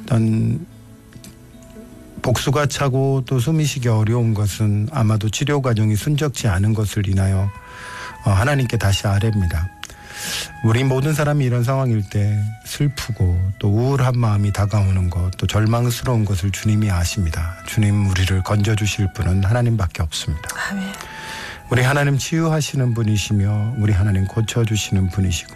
일단 복수가 차고 또 숨이 쉬기 어려운 것은 아마도 치료 과정이 순적지 않은 것을 인하여 하나님께 다시 아뢰입니다. 우리 모든 사람이 이런 상황일 때 슬프고 또 우울한 마음이 다가오는 것, 또 절망스러운 것을 주님이 아십니다. 주님 우리를 건져주실 분은 하나님밖에 없습니다. 아멘. 우리 하나님 치유하시는 분이시며 우리 하나님 고쳐주시는 분이시고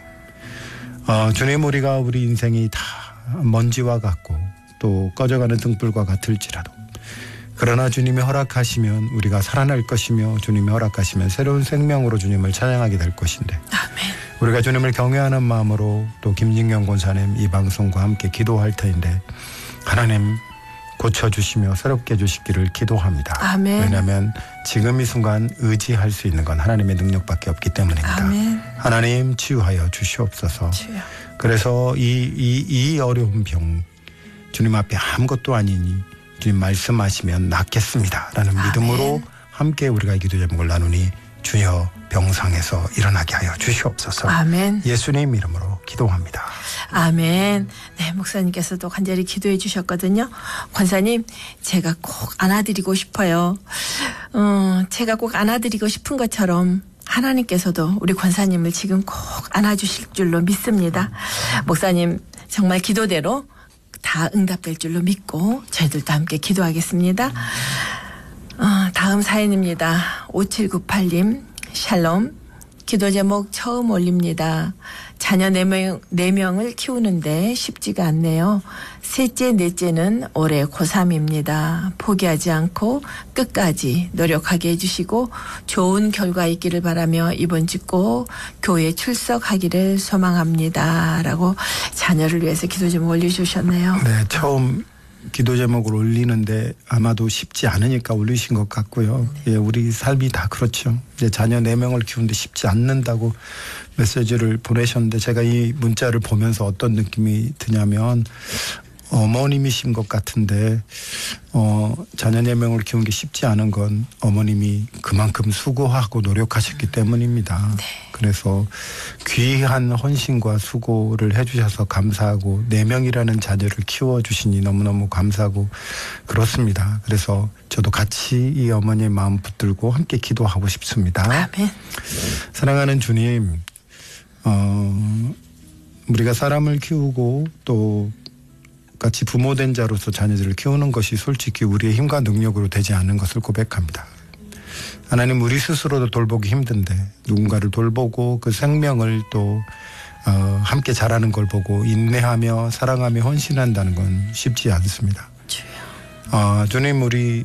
주님 우리가 우리 인생이 다 먼지와 같고 또 꺼져가는 등불과 같을지라도 그러나 주님이 허락하시면 우리가 살아날 것이며 주님이 허락하시면 새로운 생명으로 주님을 찬양하게 될 것인데 아멘. 우리가 주님을 경외하는 마음으로 또 김진경 권사님 이 방송과 함께 기도할 터인데 하나님 고쳐주시며 새롭게 해주시기를 기도합니다. 아멘. 왜냐하면 지금 이 순간 의지할 수 있는 건 하나님의 능력밖에 없기 때문입니다. 아멘. 하나님 치유하여 주시옵소서. 주여. 그래서 이 어려운 병 주님 앞에 아무것도 아니니 주님 말씀하시면 낫겠습니다 라는 아멘. 믿음으로 함께 우리가 이 기도 제목을 나누니 주여 병상에서 일어나게 하여 주시옵소서. 아멘. 예수님 이름으로 기도합니다. 아멘. 네, 목사님께서도 간절히 기도해 주셨거든요. 권사님, 제가 꼭 안아드리고 싶어요. 제가 꼭 안아드리고 싶은 것처럼 하나님께서도 우리 권사님을 지금 꼭 안아주실 줄로 믿습니다. 목사님 정말 기도대로 다 응답될 줄로 믿고 저희들도 함께 기도하겠습니다. 다음 사연입니다. 5798님 샬롬. 기도 제목 처음 올립니다. 자녀 4명을 키우는데 쉽지가 않네요. 셋째, 넷째는 올해 고3입니다. 포기하지 않고 끝까지 노력하게 해주시고 좋은 결과 있기를 바라며 이번 주 꼭 교회 출석하기를 소망합니다. 라고 자녀를 위해서 기도 제목 올려주셨네요. 네, 처음 기도 제목을 올리는데 아마도 쉽지 않으니까 올리신 것 같고요. 예, 우리 삶이 다 그렇죠. 이제 자녀 4명을 키우는데 쉽지 않는다고 메시지를 보내셨는데 제가 이 문자를 보면서 어떤 느낌이 드냐면 어머님이신 것 같은데 자녀 4명을 키우는 게 쉽지 않은 건 어머님이 그만큼 수고하고 노력하셨기 때문입니다. 네. 그래서 귀한 헌신과 수고를 해주셔서 감사하고 4명이라는 자녀를 키워주시니 너무너무 감사하고 그렇습니다. 그래서 저도 같이 이 어머니의 마음 붙들고 함께 기도하고 싶습니다. 아멘. 사랑하는 주님, 우리가 사람을 키우고 또 같이 부모된 자로서 자녀들을 키우는 것이 솔직히 우리의 힘과 능력으로 되지 않는 것을 고백합니다. 하나님 우리 스스로도 돌보기 힘든데 누군가를 돌보고 그 생명을 또 함께 자라는 걸 보고 인내하며 사랑하며 헌신한다는 건 쉽지 않습니다. 주님 우리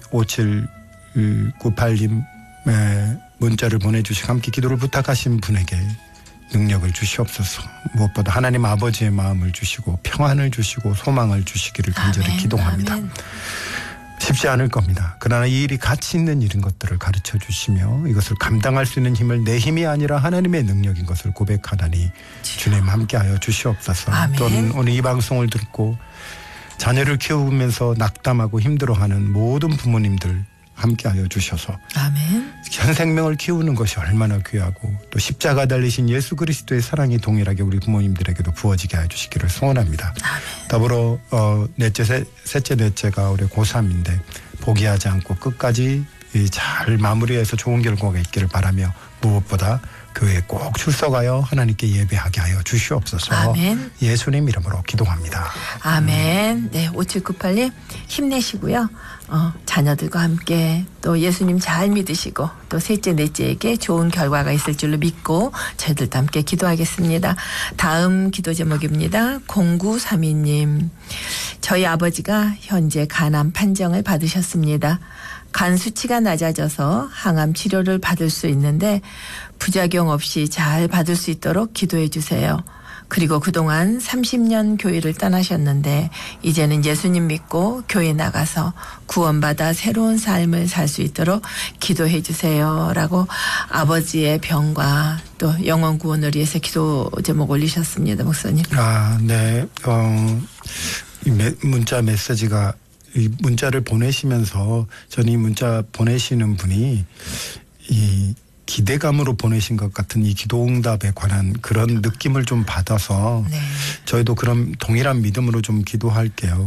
5798님 문자를 보내주시고 함께 기도를 부탁하신 분에게 능력을 주시옵소서. 무엇보다 하나님 아버지의 마음을 주시고 평안을 주시고 소망을 주시기를 간절히 아멘, 기도합니다. 아멘. 쉽지 않을 겁니다. 그러나 이 일이 가치 있는 일인 것들을 가르쳐 주시며 이것을 감당할 수 있는 힘을 내 힘이 아니라 하나님의 능력인 것을 고백하나니 주님 함께하여 주시옵소서. 아멘. 또는 오늘 이 방송을 듣고 자녀를 키우면서 낙담하고 힘들어하는 모든 부모님들 함께하여 주셔서 아멘. 현 생명을 키우는 것이 얼마나 귀하고 또 십자가 달리신 예수 그리스도의 사랑이 동일하게 우리 부모님들에게도 부어지게 해주시기를 소원합니다. 아멘. 더불어 셋째 넷째가 올해 고3인데 포기하지 않고 끝까지 잘 마무리해서 좋은 결과가 있기를 바라며 무엇보다 교회에 꼭 출석하여 하나님께 예배하게 하여 주시옵소서. 아멘. 예수님 이름으로 기도합니다. 아멘. 네, 5798님 힘내시고요. 자녀들과 함께 또 예수님 잘 믿으시고 또 셋째 넷째에게 좋은 결과가 있을 줄로 믿고 저희들도 함께 기도하겠습니다. 다음 기도 제목입니다. 0932님. 저희 아버지가 현재 간암 판정을 받으셨습니다. 간 수치가 낮아져서 항암 치료를 받을 수 있는데 부작용 없이 잘 받을 수 있도록 기도해 주세요. 그리고 그동안 30년 교회를 떠나셨는데 이제는 예수님 믿고 교회 나가서 구원받아 새로운 삶을 살 수 있도록 기도해 주세요. 라고 아버지의 병과 또 영혼 구원을 위해서 기도 제목 올리셨습니다. 목사님. 네. 이 문자 메시지가 이 문자를 보내시면서 저는 이 문자 보내시는 분이 이 기대감으로 보내신 것 같은 이 기도응답에 관한 그런 느낌을 좀 받아서 네. 저희도 그런 동일한 믿음으로 좀 기도할게요.